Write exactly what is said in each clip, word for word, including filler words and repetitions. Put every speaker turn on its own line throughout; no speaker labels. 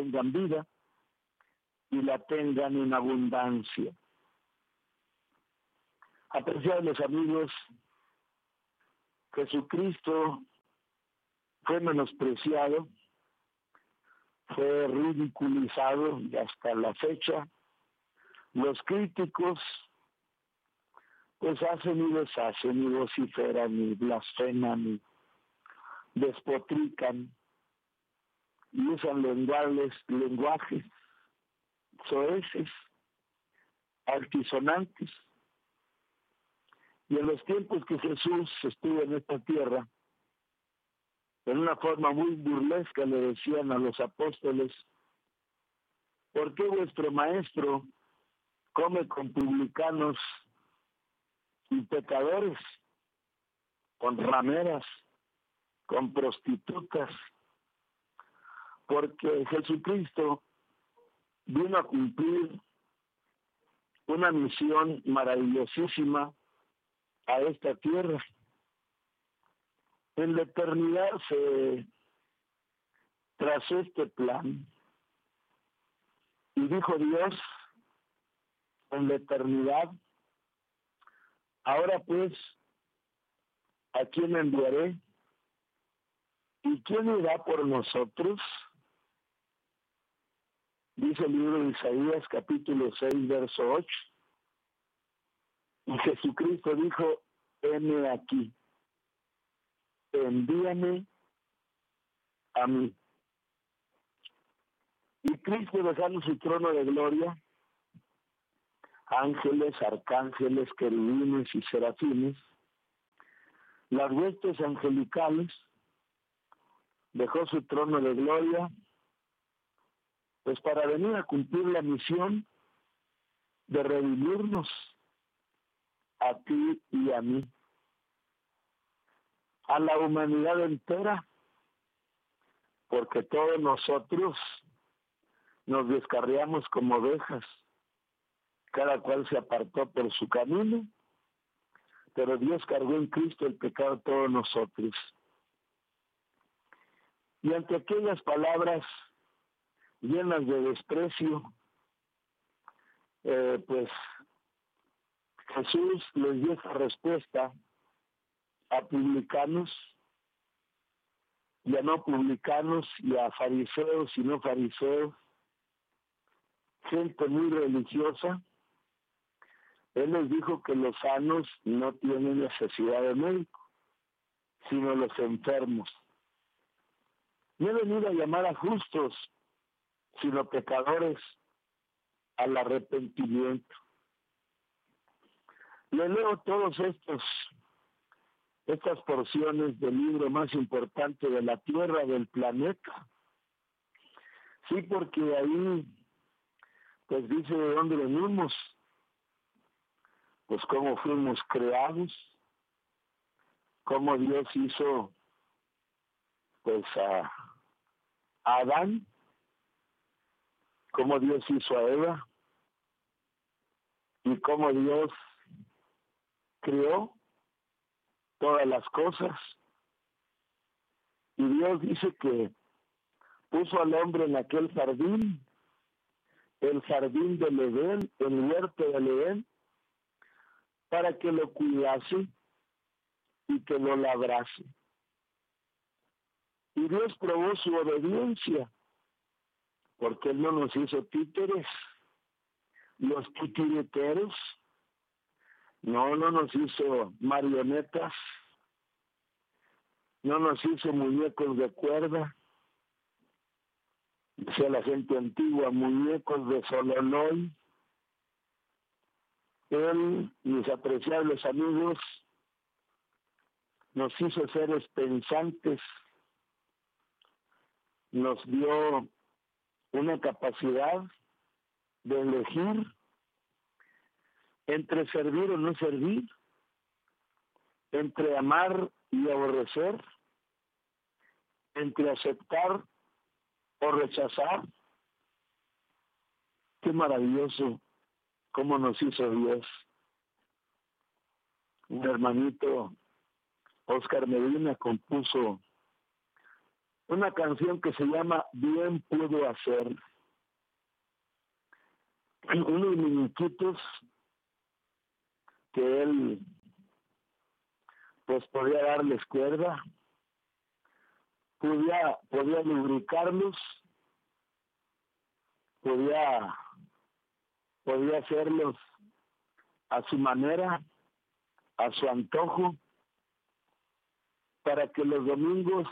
tengan vida y la tengan en abundancia. Apreciables amigos, Jesucristo fue menospreciado, fue ridiculizado y hasta la fecha los críticos pues hacen y deshacen y vociferan y blasfeman y despotrican y usan lenguajes, lenguajes soeces, altisonantes. Y en los tiempos que Jesús estuvo en esta tierra, en una forma muy burlesca le decían a los apóstoles: ¿por qué vuestro maestro come con publicanos y pecadores, con rameras, con prostitutas? Porque Jesucristo vino a cumplir una misión maravillosísima a esta tierra. En la eternidad se trazó este plan y dijo Dios en la eternidad: ahora pues, ¿a quién enviaré? ¿Y quién irá por nosotros? Dice el libro de Isaías, capítulo seis, verso ocho. Y Jesucristo dijo: heme aquí, envíame a mí. Y Cristo, dejando su trono de gloria, ángeles, arcángeles, querubines y serafines, las huestes angelicales, dejó su trono de gloria, pues para venir a cumplir la misión de redimirnos a ti y a mí, a la humanidad entera, porque todos nosotros nos descarriamos como ovejas, cada cual se apartó por su camino, pero Dios cargó en Cristo el pecado de todos nosotros. Y ante aquellas palabras llenas de desprecio, eh, pues Jesús les dio esa respuesta a publicanos y a no publicanos, y a fariseos y no fariseos, gente muy religiosa. Él les dijo que los sanos no tienen necesidad de médico, sino los enfermos. No he venido a llamar a justos, sino pecadores al arrepentimiento. Le leo todos estos estas porciones del libro más importante de la Tierra, del planeta. Sí, porque ahí pues dice de dónde venimos, pues cómo fuimos creados, cómo Dios hizo pues a, a Adán, cómo Dios hizo a Eva y cómo Dios creó todas las cosas. Y Dios dice que puso al hombre en aquel jardín, el jardín del Edén, el huerto del Edén, para que lo cuidase y que lo labrase. Y Dios probó su obediencia, porque Él no nos hizo títeres, los titiriteros, no, no nos hizo marionetas, no nos hizo muñecos de cuerda, decía la gente antigua, muñecos de sololoy. Él, mis apreciables amigos, nos hizo seres pensantes, nos dio una capacidad de elegir entre servir o no servir, entre amar y aborrecer, entre aceptar o rechazar. Qué maravilloso cómo nos hizo Dios. Un hermanito, Oscar Medina, compuso una canción que se llama Bien Puedo Hacer. Unos muñequitos que él pues podía darles cuerda, podía, podía lubricarlos, podía, podía hacerlos a su manera, a su antojo, para que los domingos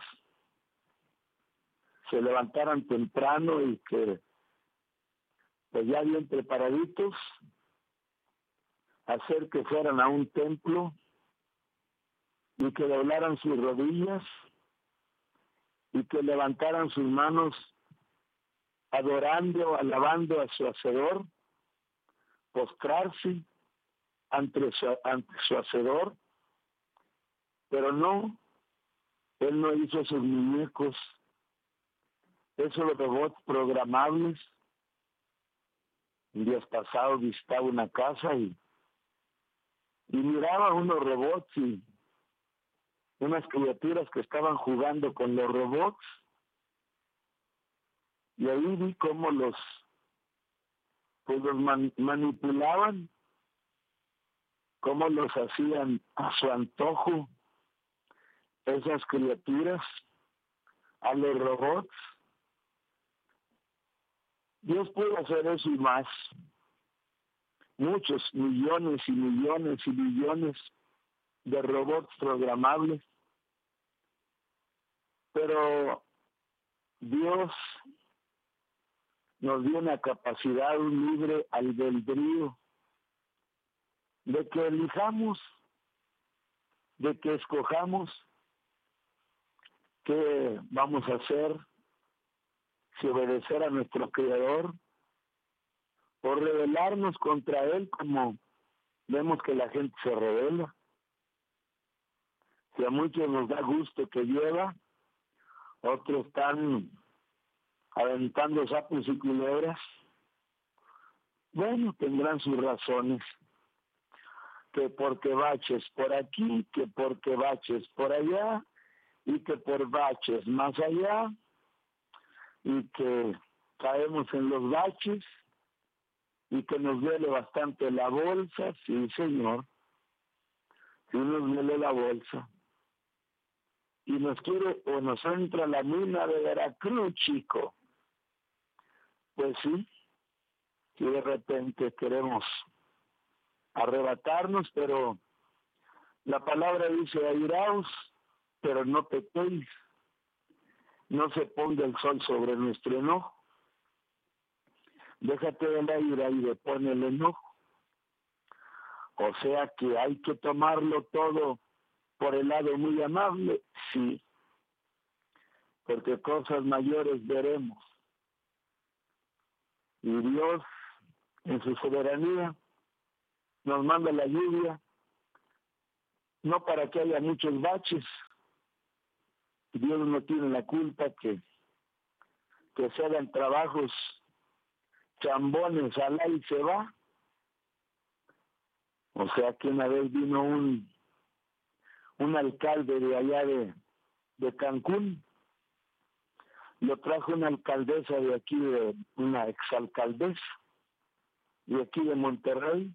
se levantaran temprano y que pues ya bien preparaditos, hacer que fueran a un templo y que doblaran sus rodillas y que levantaran sus manos adorando, alabando a su Hacedor, postrarse ante su, ante su Hacedor, pero no, él no hizo sus muñecos, esos robots programables. Un día pasado visitaba una casa y, y miraba unos robots y unas criaturas que estaban jugando con los robots, y ahí vi cómo los, pues los man, manipulaban, cómo los hacían a su antojo esas criaturas, a los robots. Dios puede hacer eso y más. Muchos millones y millones y millones de robots programables. Pero Dios nos dio una capacidad, un libre albedrío, de que elijamos, de que escojamos qué vamos a hacer, si obedecer a nuestro Creador o rebelarnos contra Él, como vemos que la gente se rebela. Si a muchos nos da gusto que llueva, otros están aventando sapos y culebras. Bueno, tendrán sus razones, que porque baches por aquí, que porque baches por allá, y que por baches más allá, y que caemos en los baches, y que nos duele bastante la bolsa. Sí, señor, sí nos duele la bolsa. Y nos quiere, o nos entra la mina de Veracruz, chico. Pues sí, si de repente queremos arrebatarnos, pero la palabra dice: airaos, pero no pequéis, no se ponga el sol sobre nuestro enojo. Déjate de la ira y depone el enojo. O sea que hay que tomarlo todo por el lado muy amable, sí, porque cosas mayores veremos. Y Dios, en su soberanía, nos manda la lluvia, no para que haya muchos baches. Dios no tiene la culpa que, que se hagan trabajos chambones al aire y se va. O sea que una vez vino un, un alcalde de allá de, de Cancún, lo trajo una alcaldesa de aquí, de una exalcaldesa de aquí de Monterrey,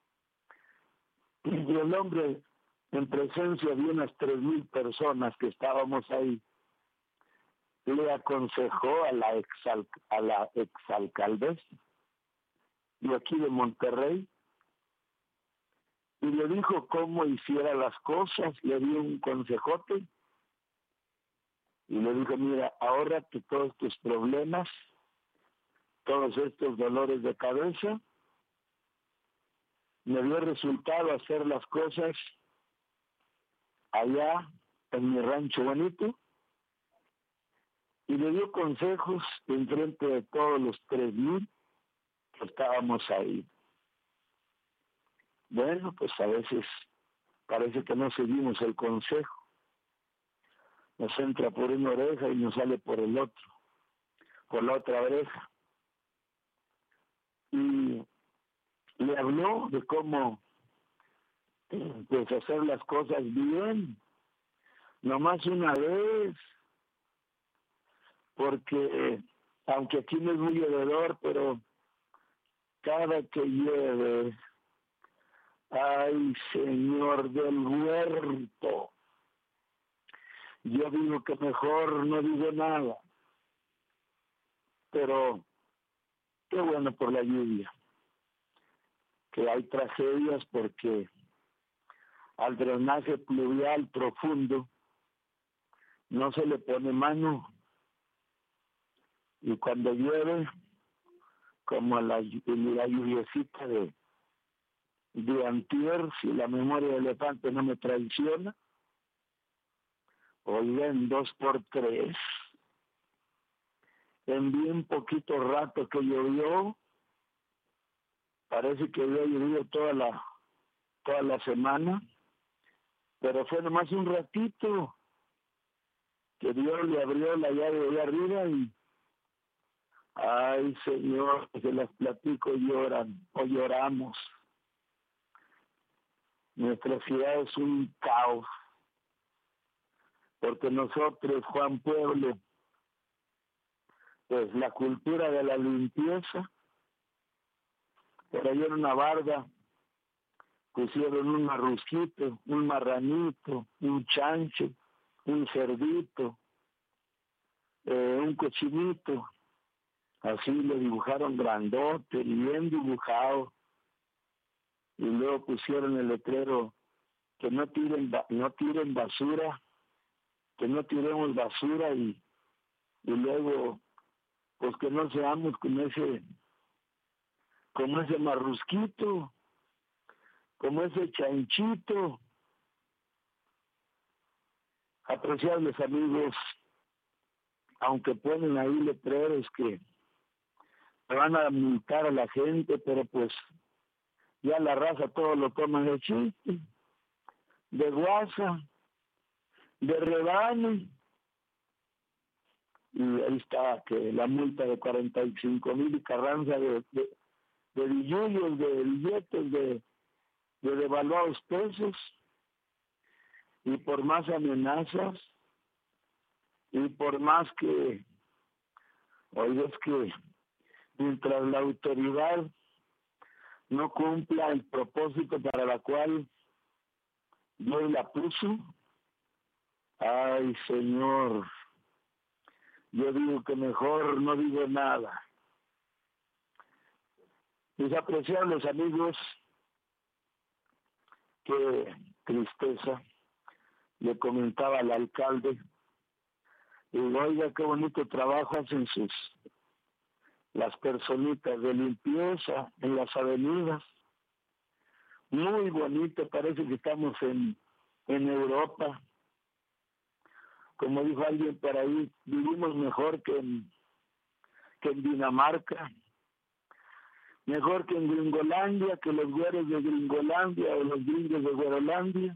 y el hombre, en presencia de unas tres mil personas que estábamos ahí, le aconsejó a la exal, a la exalcaldesa de aquí de Monterrey, y le dijo cómo hiciera las cosas, le dio un consejote, y le dijo: mira, ahórrate todos tus problemas, todos estos dolores de cabeza. Me dio resultado hacer las cosas allá en mi rancho bonito, y le dio consejos en frente de todos los tres mil que estábamos ahí. Bueno, pues a veces parece que no seguimos el consejo. Nos entra por una oreja y nos sale por el otro, por la otra oreja. Y le habló de cómo pues hacer las cosas bien, nomás una vez, porque eh, aunque aquí no es muy llovedor, pero cada que llueve, ay, Señor del huerto, yo digo que mejor no digo nada, pero qué bueno por la lluvia, que hay tragedias porque al drenaje pluvial profundo no se le pone mano, y cuando llueve, como la, la lluviecita de, de antier, si la memoria de elefante no me traiciona, oiga, en dos por tres, en bien poquito rato que llovió, parece que había llovido toda la, toda la semana, pero fue nomás un ratito que Dios le abrió la llave de arriba y, ay, Señor, se las platico, lloran o lloramos. Nuestra ciudad es un caos, porque nosotros, Juan Pueblo, pues la cultura de la limpieza, por ahí en una barda pusieron un marrusquito, un marranito, un chancho, un cerdito, eh, un cochinito, así le dibujaron grandote, bien dibujado, y luego pusieron el letrero que no tiren, no tiren basura, que no tiremos basura, y, y luego pues que no seamos como ese, como ese marrusquito, como ese chanchito. Apreciables amigos, aunque ponen ahí letreros que van a multar a la gente, pero pues ya la raza todo lo toma de chiste, de guasa, de rebane, y ahí está que la multa de cuarenta y cinco mil y carranza de, de, de billullos, de billetes, de, de devaluados pesos, y por más amenazas, y por más que, oiga, es que mientras la autoridad no cumpla el propósito para la cual Dios la puso, ay, Señor, yo digo que mejor no digo nada. Mis apreciables amigos, qué tristeza, le comentaba al alcalde, y oiga, qué bonito trabajo hacen sus, las personitas de limpieza en las avenidas, muy bonito, parece que estamos en, en Europa. Como dijo alguien por ahí, vivimos mejor que en, que en Dinamarca, mejor que en Gringolandia, que los güeros de Gringolandia o los gringos de Güerolandia.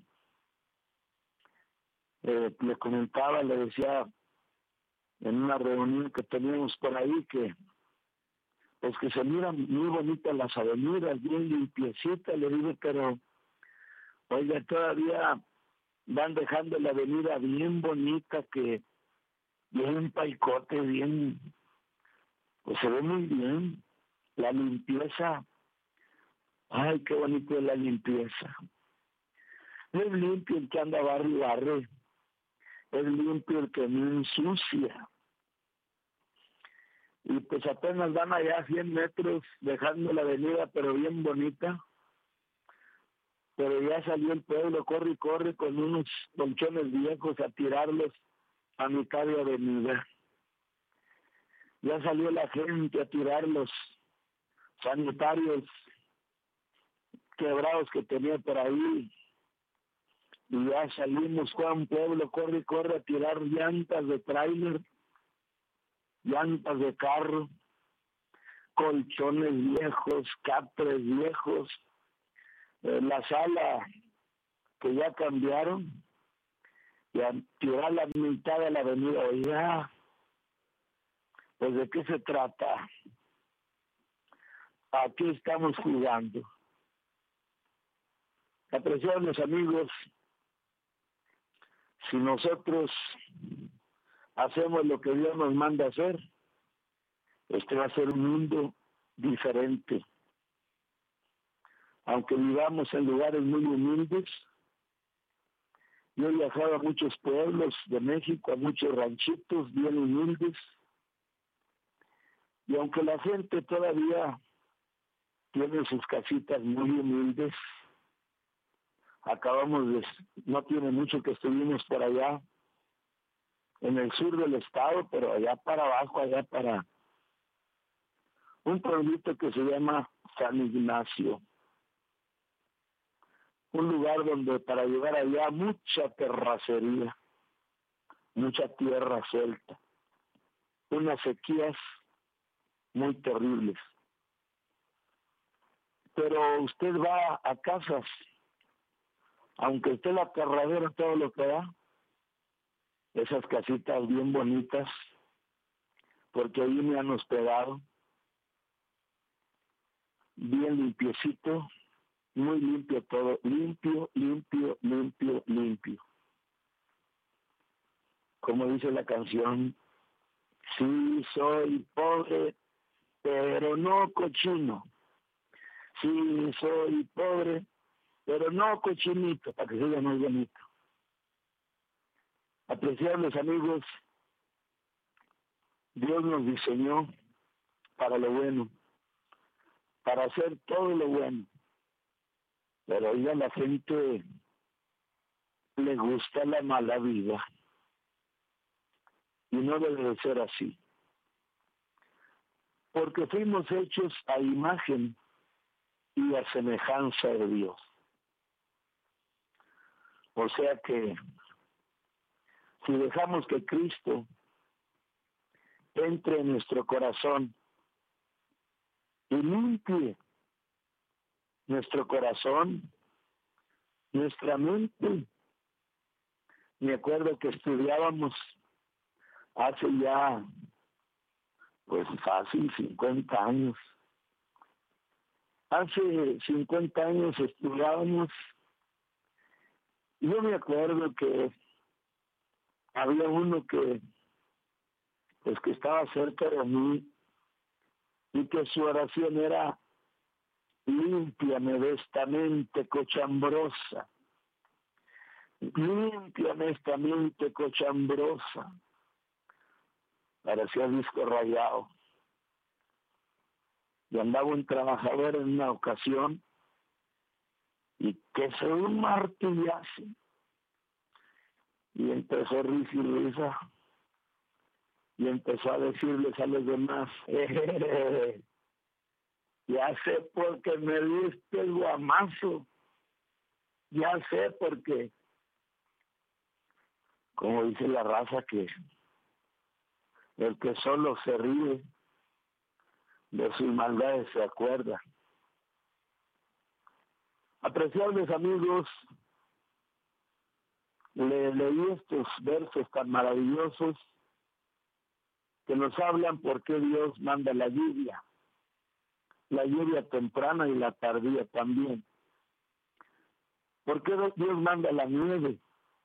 Eh, le comentaba, le decía en una reunión que teníamos por ahí que pues que se miran muy bonitas las avenidas, bien limpiecitas, le digo, pero oiga, todavía van dejando la avenida bien bonita, que bien paicote, bien, pues se ve muy bien, la limpieza, ay, qué bonito es la limpieza. No es limpio el que anda barre y barre, es limpio el que no ensucia. Y pues apenas van allá cien metros dejando la avenida, pero bien bonita. Pero ya salió el pueblo, corre y corre con unos colchones viejos a tirarlos a mitad de avenida. Ya salió la gente a tirar los sanitarios quebrados que tenía por ahí. Y ya salimos, Juan Pueblo, corre y corre a tirar llantas de tráiler, llantas de carro, colchones viejos, catres viejos, eh, la sala que ya cambiaron, y a tirar la mitad de la avenida. Oiga, pues ¿de qué se trata? Aquí estamos jugando. Apreciables amigos, si nosotros hacemos lo que Dios nos manda hacer, este va a ser un mundo diferente. Aunque vivamos en lugares muy humildes, yo he viajado a muchos pueblos de México, a muchos ranchitos bien humildes, y aunque la gente todavía tiene sus casitas muy humildes, acabamos de, no tiene mucho que estuvimos por allá, en el sur del estado, pero allá para abajo, allá para un pueblito que se llama San Ignacio. Un lugar donde para llegar allá mucha terracería, mucha tierra suelta, unas sequías muy terribles. Pero usted va a casas, aunque esté la carradera todo lo que da, esas casitas bien bonitas, porque ahí me han hospedado, bien limpiecito, muy limpio todo, limpio, limpio, limpio, limpio. Como dice la canción, sí soy pobre, pero no cochino. Sí soy pobre, pero no cochinito, para que sea muy bonito. Apreciables amigos, Dios nos diseñó para lo bueno, para hacer todo lo bueno. Pero hoy a la gente le gusta la mala vida. Y no debe de ser así. Porque fuimos hechos a imagen y a semejanza de Dios. O sea que si dejamos que Cristo entre en nuestro corazón y limpie nuestro corazón, nuestra mente. Me acuerdo que estudiábamos hace ya, pues fácil, cincuenta años. Hace cincuenta años estudiábamos. Yo me acuerdo que había uno que, pues que estaba cerca de mí y que su oración era: límpiame de esta mente cochambrosa, límpiame esta mente cochambrosa. Parecía disco rayado. Y andaba un trabajador en una ocasión y que se un martillazo. Y empezó risa y risa. Y empezó a decirles a los demás: eh, ya sé por qué me diste el guamazo. Ya sé por qué. Como dice la raza, que el que solo se ríe de sus maldades se acuerda. Apreciables amigos, le leí estos versos tan maravillosos que nos hablan por qué Dios manda la lluvia, la lluvia temprana y la tardía también. ¿Por qué Dios manda la nieve?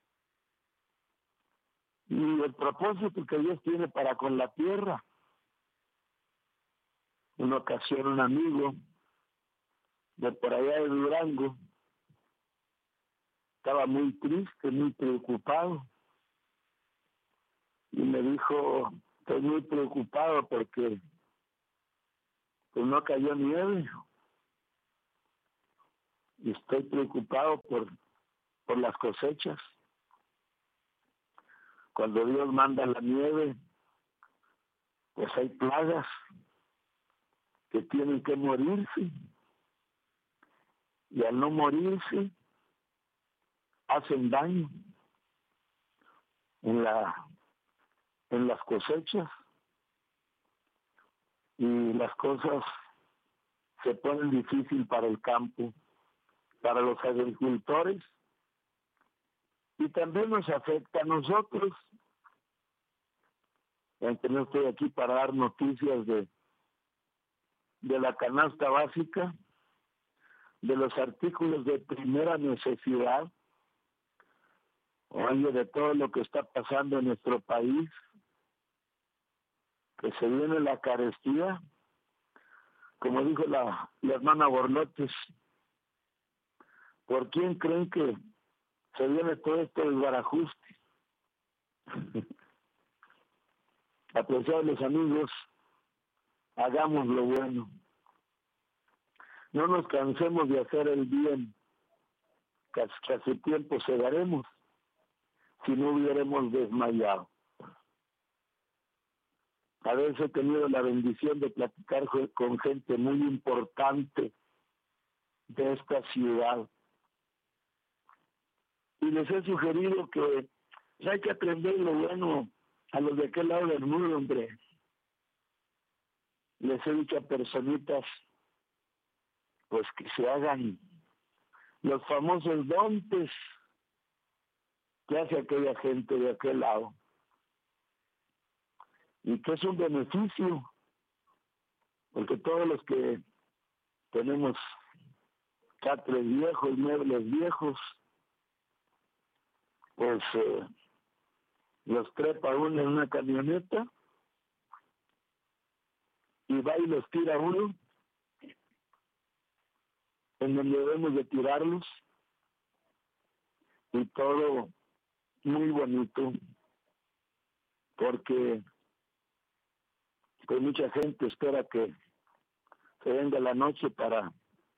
Y el propósito que Dios tiene para con la tierra. Una ocasión un amigo de por allá de Durango estaba muy triste, muy preocupado. Y me dijo: estoy muy preocupado porque pues no cayó nieve. Y estoy preocupado por, por las cosechas. Cuando Dios manda la nieve, pues hay plagas que tienen que morirse. Y al no morirse, hacen daño en la en las cosechas. Y las cosas se ponen difícil para el campo, para los agricultores, y también nos afecta a nosotros. Aunque no estoy aquí para dar noticias de, de la canasta básica, de los artículos de primera necesidad, oye, de todo lo que está pasando en nuestro país, que se viene la carestía, como dijo la, la hermana Borlotes. ¿Por quién creen que se viene todo esto del barajuste? Apreciables amigos, hagamos lo bueno. No nos cansemos de hacer el bien, que hace tiempo segaremos si no hubiéramos desmayado. A veces he tenido la bendición de platicar con gente muy importante de esta ciudad. Y les he sugerido que hay que aprender lo bueno a los de aquel lado del muro, hombre. Les he dicho a personitas, pues que se hagan los famosos dontes que hace aquella gente de aquel lado. Y que es un beneficio, porque todos los que tenemos catres viejos, muebles viejos, pues eh, los trepa uno en una camioneta y va y los tira uno en donde debemos de tirarlos, y todo muy bonito, porque pues mucha gente espera que se venga la noche para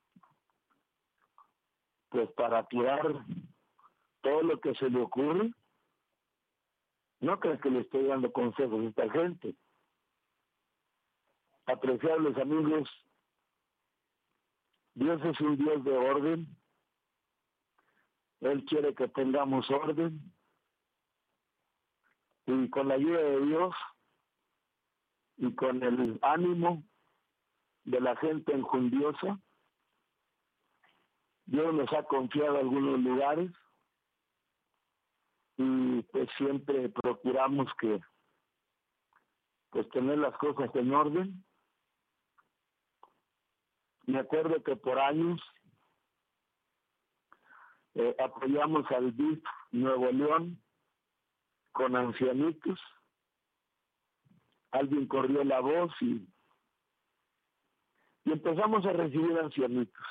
pues para tirar todo lo que se le ocurre. No crees que le estoy dando consejos a esta gente. Apreciables amigos, Dios es un Dios de orden. Él quiere que tengamos orden, y con la ayuda de Dios y con el ánimo de la gente enjundiosa, Dios nos ha confiado algunos lugares, y pues siempre procuramos que pues tener las cosas en orden. Me acuerdo que por años eh, apoyamos al D I F Nuevo León con ancianitos. Alguien corrió la voz y, y empezamos a recibir ancianitos.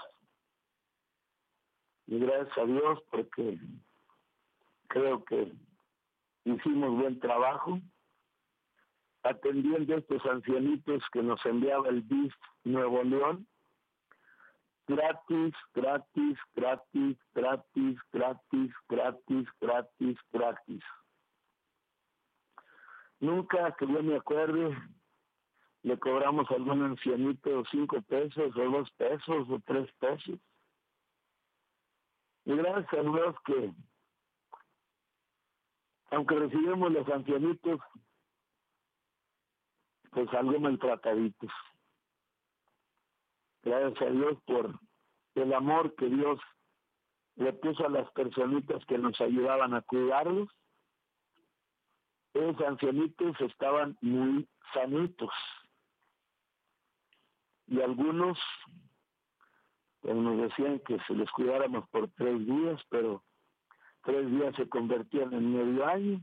Y gracias a Dios, porque creo que hicimos buen trabajo atendiendo a estos ancianitos que nos enviaba el D I F Nuevo León. Gratis, gratis, gratis, gratis, gratis, gratis, gratis, gratis. Nunca, que yo me acuerde, le cobramos a algún ancianito cinco pesos, o dos pesos, o tres pesos. Y gracias a Dios que, aunque recibimos los ancianitos, pues algo maltrataditos. Gracias a Dios por el amor que Dios le puso a las personitas que nos ayudaban a cuidarlos. Esos ancianitos estaban muy sanitos. Y algunos pues, nos decían que se les cuidáramos por tres días, pero tres días se convertían en medio año.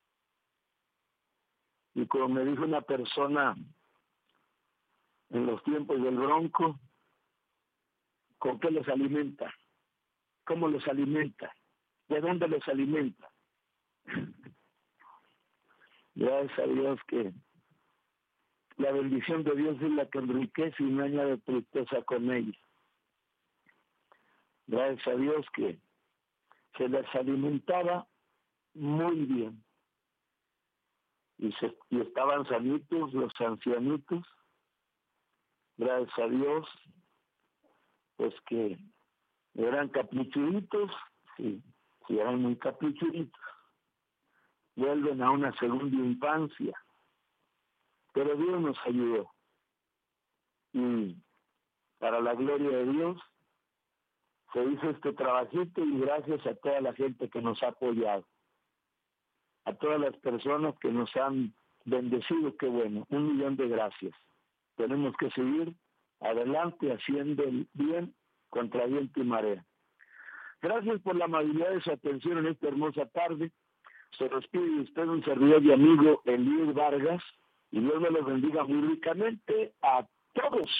Y como me dijo una persona en los tiempos del Bronco, ¿con qué los alimenta? ¿Cómo los alimenta? ¿De dónde los alimenta? Gracias a Dios que la bendición de Dios es la que enriquece y no añade tristeza con ella. Gracias a Dios que se les alimentaba muy bien. Y, se, y estaban sanitos los ancianitos. Gracias a Dios, pues que eran caprichuditos, sí, sí eran muy caprichuditos. Vuelven a una segunda infancia. Pero Dios nos ayudó. Y para la gloria de Dios, se hizo este trabajito, y gracias a toda la gente que nos ha apoyado. A todas las personas que nos han bendecido, qué bueno, un millón de gracias. Tenemos que seguir adelante haciendo el bien contra viento y marea. Gracias por la amabilidad de su atención en esta hermosa tarde. Se despide de usted un servidor y amigo Elías Vargas, Y Dios me los bendiga muy ricamente a todos.